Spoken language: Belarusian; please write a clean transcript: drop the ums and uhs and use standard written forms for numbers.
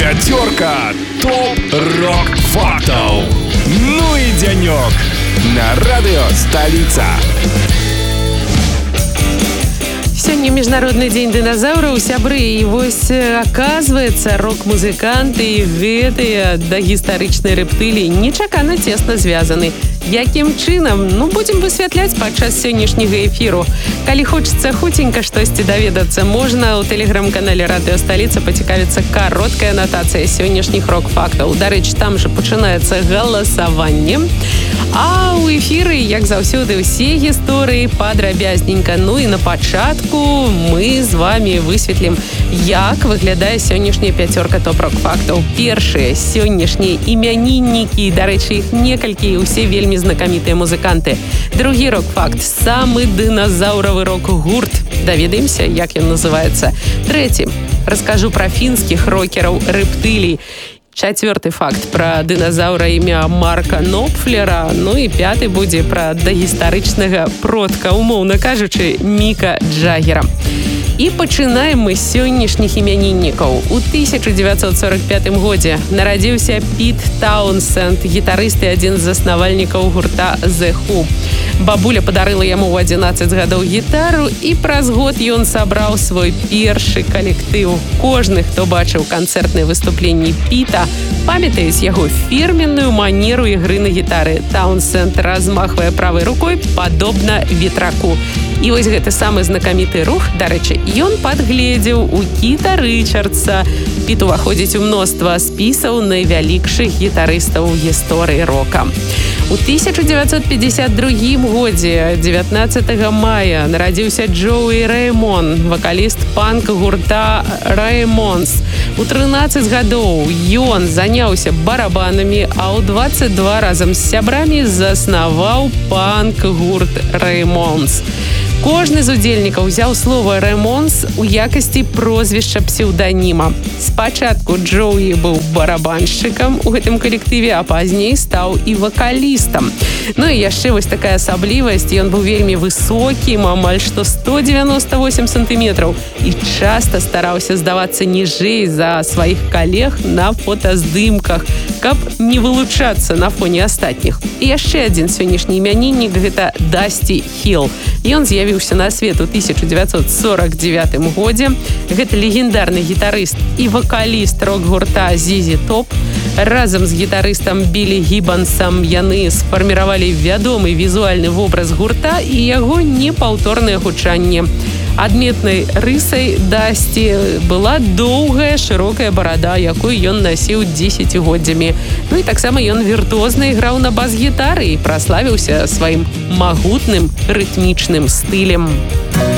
Пятерка топ-рок фактов. Ну и денек на радио «Столица». Сёння міжнародны дзень дыназаўраў, сябры, і вось аказваецца, рок-музыканты і гэтыя дагістарычныя рэптыліі нечакана цесна звязаны. Якім чынам? Будзем высвятляць падчас сённяшняга эфіру. Калі хочацца хуценька штосьці даведацца, можна ў тэлеграм-канале радыё «Сталіца» пацікавіцца кароткая анатацыя сённяшніх рок-фактаў. Дарэчы, там жа пачынаецца галасаванне. А ў эфіры, як заўсёды, усе гісторыі падрабязненька. Ну і на пачатку мы з вами высветлім, як выглядае сённяшняя пяцёрка топ-рок-фактаў. Першыя сённяшнія імяніннікі, дарэчы, іх некалькі, і ўсе вельмі знакамітыя музыканты. Другі рок-факт. Самы дыназаўравы рок-гурт. Даведаемся, як ён называецца. Трэці. Раскажу пра фінскіх рокераў рэптылій. Чацвёрты факт пра дыназаўра імя Марка Нопфлера. Ну і пяты будзе пра дагістарычнага продка, умоўна кажучы, Міка Джаггера. І пачынаем мы з сённяшніх імяніннікаў. У 1945 годзе нарадзіўся Піт Таунсенд, гітарыст і адзін з заснавальнікаў гурта The Who. Бабуля падарыла яму ў 11 гадоў гітару, і праз год ён сабраў свой першы калектыў. Кожны, хто бачыў канцэртныя выступленні Піта, памятаюць яго фірменную манеру ігры на гітары. Таунсенд размахвае правай рукой, падобна ветраку. І вось гэты самы знакаміты рух, дарэчы, ён падгледзеў у Кіта Рычардса. Піт уваходзіць у мноства спісаў найвялікшых гітарыстаў у гісторыі рока. У 1952 годзе, 19 мая, нарадзіўся Джоуі Рэймон, вакаліст панк-гурта Раймонс. У 13 гадоў ён заняўся барабанамі, а ў 22 разам з сябрамі заснаваў панк-гурт Раймонс. Кожны з удзельнікаў узяў слова «Раймонс» у якасці прозвішча псеўданіма. Спачатку Джоуі быў барабаншчыкам у гэтым калектыве, а пазней стаў і вакалістам. Ну і яшчэ вось такая асаблівасць, ён быў вельмі высокім, амаль што 198 сантыметраў, і часта стараўся здавацца ніжэй за сваіх калег на фотаздымках, каб не вылучацца на фоне астатніх. І яшчэ адзін сённяшні імяніннік — гэта Дасці Хіл. Ён з'явіўся на свет у 1949 годзе. Гэта легендарны гітарыст і вакаліст рок-гурта ZZ Top. Разам з гітарыстам Білі Гіббансам яны сфарміравалі вядомы візуальны вобраз гурта і яго непаўторнае гучанне. Адметнай рысай Дасці была доўгая шырокая барада, якую ён насіў дзесяцігоддзямі. Ну і таксама ён віртуозна іграў на бас-гітары і праславіўся сваім магутным рытмічным стылем.